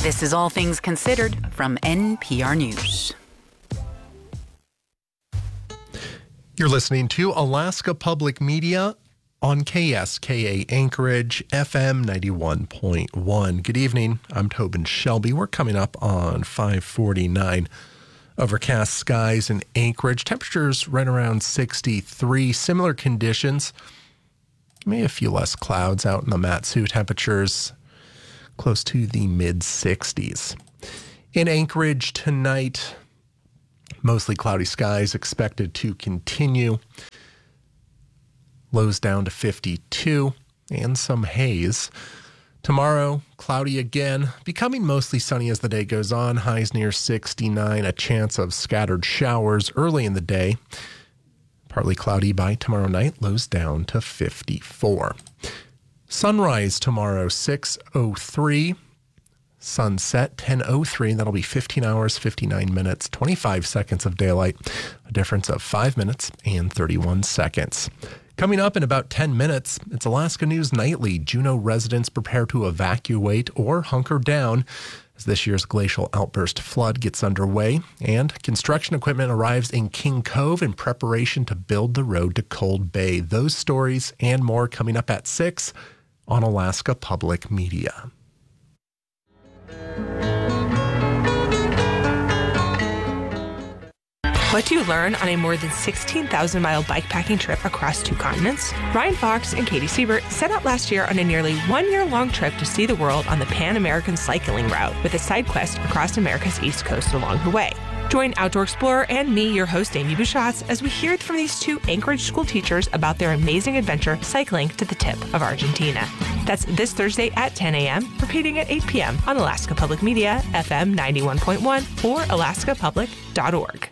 This is All Things Considered from NPR News. You're listening to Alaska Public Media on KSKA Anchorage, FM 91.1. Good evening. I'm Tobin Shelby. We're coming up on 5:49. Overcast skies in Anchorage. Temperatures right around 63. Similar conditions. Maybe a few less clouds out in the Mat-Su. Temperatures close to the mid-60s. In Anchorage tonight, mostly cloudy skies expected to continue. Lows down to 52 and some haze. Tomorrow, cloudy again, becoming mostly sunny as the day goes on. Highs near 69, a chance of scattered showers early in the day. Partly cloudy by tomorrow night, lows down to 54. Sunrise tomorrow, 6:03. Sunset, 10:03. That'll be 15 hours, 59 minutes, 25 seconds of daylight. A difference of 5 minutes and 31 seconds. Coming up in about 10 minutes, it's Alaska News Nightly. Juneau residents prepare to evacuate or hunker down as this year's glacial outburst flood gets underway. And construction equipment arrives in King Cove in preparation to build the road to Cold Bay. Those stories and more coming up at 6 on Alaska Public Media. What do you learn on a more than 16,000-mile bikepacking trip across 2 continents? Ryan Fox and Katie Siebert set out last year on a nearly 1-year-long trip to see the world on the Pan American Cycling Route, with a side quest across America's East Coast along the way. Join Outdoor Explorer and me, your host, Amy Bouchatz, as we hear from these 2 Anchorage school teachers about their amazing adventure cycling to the tip of Argentina. That's this Thursday at 10 a.m., repeating at 8 p.m. on Alaska Public Media, FM 91.1, or alaskapublic.org.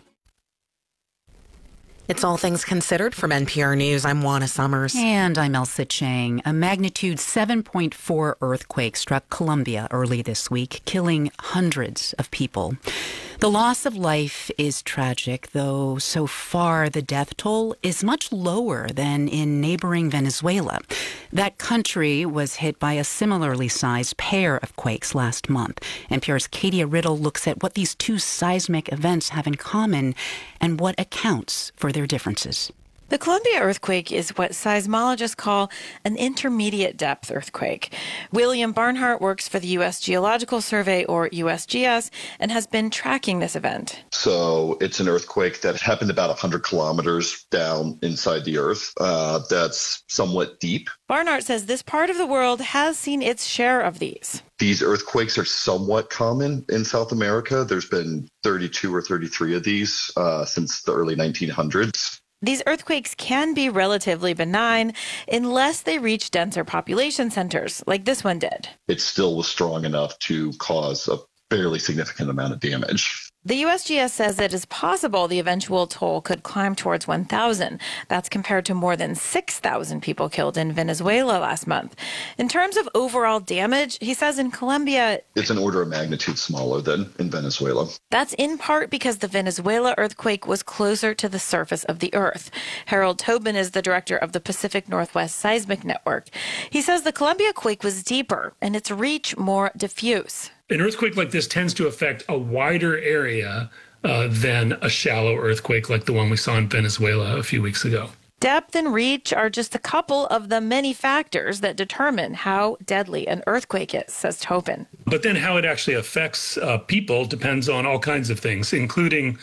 It's All Things Considered from NPR News. I'm Juana Summers. And I'm Elsa Chang. A magnitude 7.4 earthquake struck Colombia early this week, killing hundreds of people. The loss of life is tragic, though so far the death toll is much lower than in neighboring Venezuela. That country was hit by a similarly sized pair of quakes last month. NPR's Katia Riddle looks at what these 2 seismic events have in common and what accounts for their differences. The Colombia earthquake is what seismologists call an intermediate depth earthquake. William Barnhart works for the U.S. Geological Survey, or USGS, and has been tracking this event. So it's an earthquake that happened about 100 kilometers down inside the earth. That's somewhat deep. Barnhart says this part of the world has seen its share of these. These earthquakes are somewhat common in South America. There's been 32 or 33 of these since the early 1900s. These earthquakes can be relatively benign unless they reach denser population centers, like this one did. It still was strong enough to cause a fairly significant amount of damage. The USGS says it is possible the eventual toll could climb towards 1,000. That's compared to more than 6,000 people killed in Venezuela last month. In terms of overall damage, he says in Colombia, it's an order of magnitude smaller than in Venezuela. That's in part because the Venezuela earthquake was closer to the surface of the earth. Harold Tobin is the director of the Pacific Northwest Seismic Network. He says the Colombia quake was deeper and its reach more diffuse. An earthquake like this tends to affect a wider area than a shallow earthquake like the one we saw in Venezuela a few weeks ago. Depth and reach are just a couple of the many factors that determine how deadly an earthquake is, says Tobin. But then how it actually affects people depends on all kinds of things, including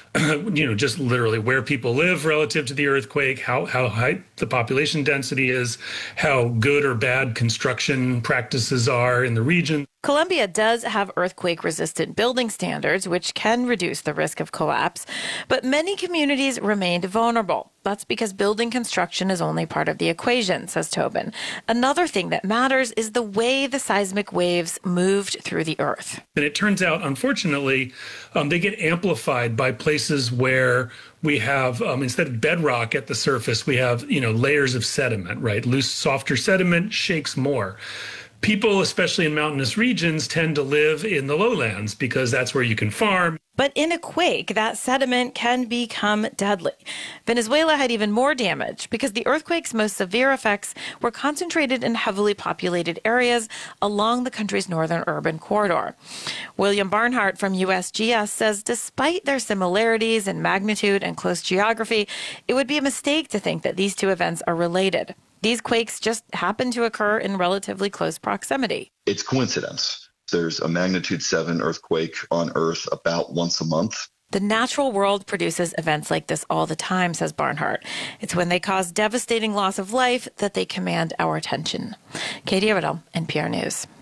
just literally where people live relative to the earthquake, how high the population density is, how good or bad construction practices are in the region. Colombia does have earthquake-resistant building standards, which can reduce the risk of collapse, but many communities remained vulnerable. That's because building construction is only part of the equation, says Tobin. Another thing that matters is the way the seismic waves moved through the earth. And it turns out, unfortunately, they get amplified by places where we have, instead of bedrock at the surface, we have, layers of sediment, right? Loose, softer sediment shakes more. People, especially in mountainous regions, tend to live in the lowlands because that's where you can farm. But in a quake, that sediment can become deadly. Venezuela had even more damage because the earthquake's most severe effects were concentrated in heavily populated areas along the country's northern urban corridor. William Barnhart from USGS says despite their similarities in magnitude and close geography, it would be a mistake to think that these two events are related. These quakes just happen to occur in relatively close proximity. It's coincidence. There's a magnitude 7 earthquake on Earth about once a month. The natural world produces events like this all the time, says Barnhart. It's when they cause devastating loss of life that they command our attention. Katie Riddle, NPR News.